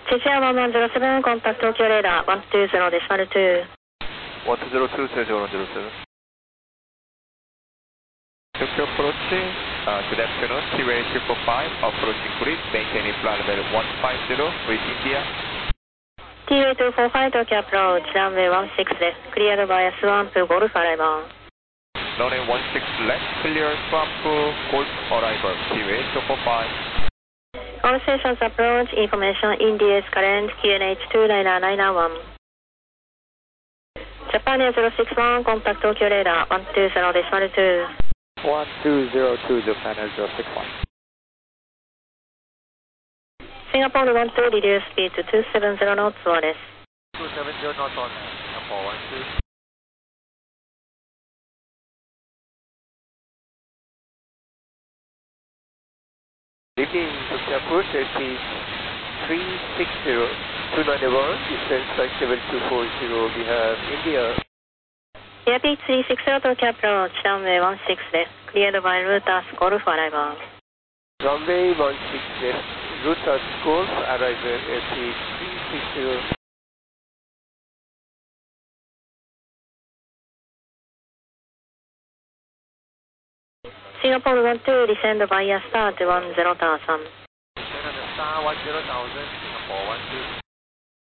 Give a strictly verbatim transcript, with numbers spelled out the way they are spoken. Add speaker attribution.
Speaker 1: チェチアワンワンゼロセブン、コンタクト東京レーダーワンツーゼロデシマルツー。
Speaker 2: ワンツーゼロツー、セジョーゼロセブン。Tokyo approaching, uh, good afternoon, T-Way triple five, approaching grid, maintaining flight level one five zero, with India.
Speaker 1: ティーウェイツーフォーファイブ Tokyo approach, runway one six です。クリアドバイアスワンプゴルフアライバー。
Speaker 2: Runway one six left, clear, swamp, golf arrival, T-Way triple five.
Speaker 1: All stations approach, information in D S current, Q N H two nine nine one. Japan Air zero six one, contact Tokyo radar one two zero decimal two.
Speaker 3: one two zero two, Japan Air zero six one.
Speaker 1: Singapore one two, reduce speed to two seven zero knots, oneです。
Speaker 3: two seven zero knots on Singapore one two. Leading Tokyo approach, airspeed three six zero, two nine one, distance five seven two four zero, we have India.
Speaker 1: Airpeak three six zero, Tokyo approach, runway one six です。クリアドバイルータスゴルフアライバー。
Speaker 3: Runway one six left, Rutas Golf, arrival airspeed three six zero.
Speaker 1: Singapore one two, descend via start one zero thousand.
Speaker 3: Descend on the star one zero thousand, Singapore one two.